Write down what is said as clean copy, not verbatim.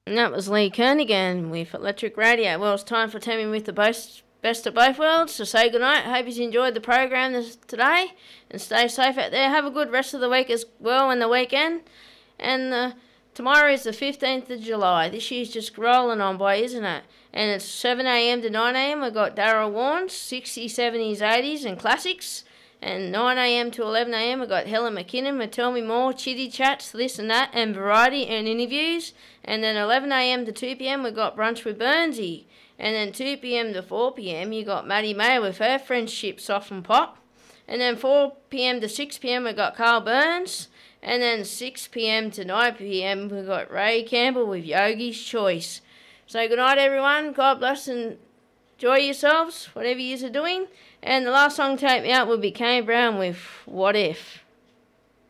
And that was Lee Kernaghan with Electric Radio. Well, it's time for Tammy with the best of both worlds to say goodnight. Hope you enjoyed the program today and stay safe out there. Have a good rest of the week as well and the weekend. And tomorrow is the 15th of July. This year's just rolling on by, isn't it? And it's 7 a.m. to 9 a.m. We've got Darryl Warnes, 60s, 70s, 80s and classics. And 9 a.m. to 11 a.m. we've got Helen McKinnon with Tell Me More, chitty chats, this and that, and variety and interviews. And then 11 a.m. to 2 p.m. we've got Brunch with Burnsy. And then 2 p.m. to 4 p.m. you got Maddie May with her Friendship Soft and Pop. And then 4 p.m. to 6 p.m. we've got Carl Burns. And then 6 p.m. to 9 p.m. we've got Ray Campbell with Yogi's Choice. So good night, everyone. God bless and enjoy yourselves, whatever you are doing. And the last song to take me out will be Kane Brown with What If.